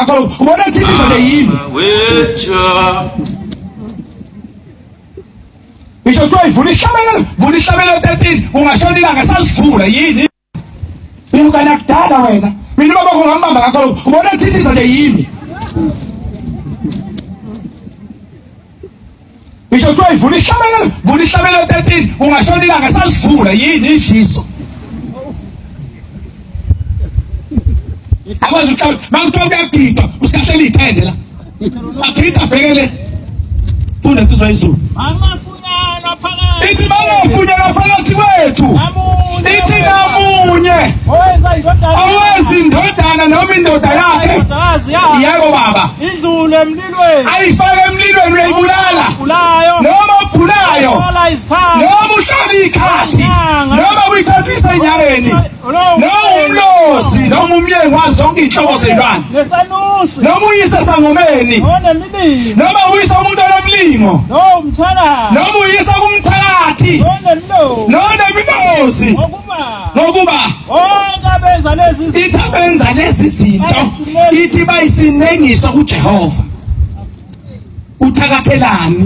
ngakho ubona thithisa nje yini ngisho kuthiwa ivula ihlabelo 13 ungashona ilanga sasivula yini mina ukana kudala wena mina baba ngihamba ngakho ubona thithisa nje yini ngisho kuthiwa ivula ihlabelo 13 ungashona ilanga sasivula yini idliso akwazi ukuhlala mangithiwa kuyagidwa usikhahlele ithende la agida bhekele funda insizwa yezulu ithi bangafunyana phakathi kwethu ithi namunye awenza indodana noma indoda yakhe yebo baba idlule emlilweni ayifake emlilweni uyayibulala noma ubhulayo noma uhlala ikhathi noma uyithathisa enyangeni noma umlosi noma umyengi wazo zonke inhlobo zelwane noma uyise sangomeni noma uyise umuntu onomlingo noma uyise kumthakathi noneminozi ngokuba benza lezi zinto ithi bayisinengiso kuJehova uthakathelani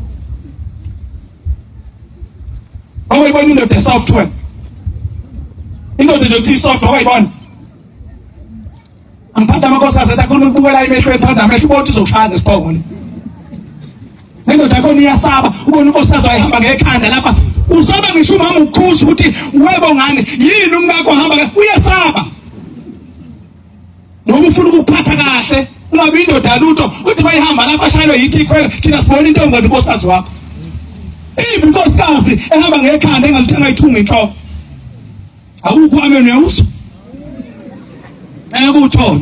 awuyibona indoda software indoda nje software awuyibona amphatha amakhosana akhuluma ukubukela emehlweni phanda amehlo ubona uzokushaya ngesibongo le nendoda yakho iyasaba ubona unkosikazi wayihamba ngekhanda lapha usaba ngisho umama ukukhuza ukuthi webo ngane yini umngakho ohamba uyasaba ngoba ufuna ukuphatha kahle ungabi indoda lutho uthi bayihamba lapha shayelwe yithi kwela thina sibona intombi ngonkosikazi wakho ibi inkosikazi ehamba ngekhanda engalithenga ithunga inhloko awukho ameni uyawuzwa ukuthona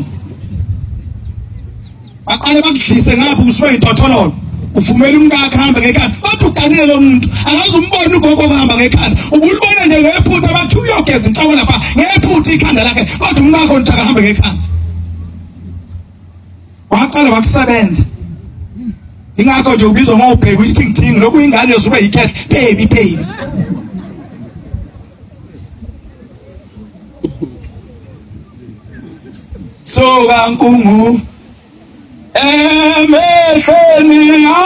baqale bakudlise ngapha uswe intothololo uvumela umngakho hamba ngekhanda kodwa uganile lo muntu akazi umbone ugogo ohamba ngekhanda ubulibona nje ngephutha bathi uyogeza inhloko lapha ngephutha ikhanda lakhe kodwa umngakho ntaka hamba ngekhanda waqala wakusebenza ingakho nje ubizwa ngobheka isithingithingi lokhu ingane yosuke yicash baby so kankungu emehlweni